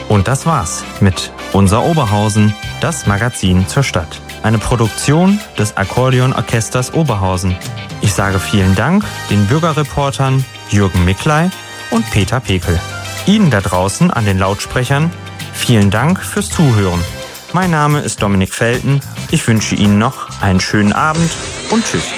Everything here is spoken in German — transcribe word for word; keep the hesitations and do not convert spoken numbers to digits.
Und das war's mit Unser Oberhausen, das Magazin zur Stadt. Eine Produktion des Akkordeonorchesters Oberhausen. Ich sage vielen Dank den Bürgerreportern Jürgen Mickley und Peter Pekel. Ihnen da draußen an den Lautsprechern vielen Dank fürs Zuhören. Mein Name ist Dominik Felten. Ich wünsche Ihnen noch einen schönen Abend und tschüss.